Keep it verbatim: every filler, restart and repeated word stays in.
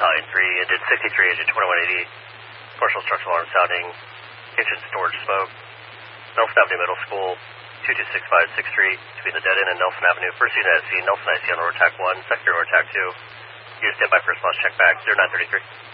Battalion three, engine sixty-three, engine twenty-one eighty, partial structural alarm sounding, engine storage smoke, Nelson Avenue Middle School, two two six five six three, between the dead end and Nelson Avenue. First unit at scene, Nelson I C on Rotac one, secondary Rotac two. Unit standby for response check back, zero nine three three.